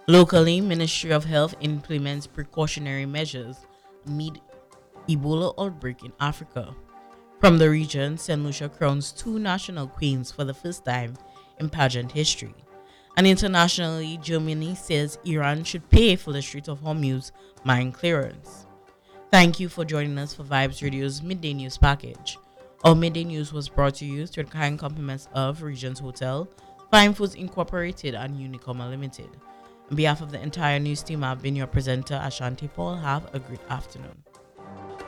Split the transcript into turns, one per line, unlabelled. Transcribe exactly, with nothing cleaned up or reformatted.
Locally, Ministry of Health implements precautionary measures amid Ebola outbreak in Africa. From the region, Saint Lucia crowns two national queens for the first time in pageant history. And internationally, Germany says Iran should pay for the Strait of Hormuz mine clearance. Thank you for joining us for Vibes Radio's Midday News Package. Our Midday News was brought to you through the kind compliments of Regents Hotel, Fine Foods Incorporated, and Unicoma Limited. On behalf of the entire news team, I've been your presenter, Ashanti Paul. Have a great afternoon.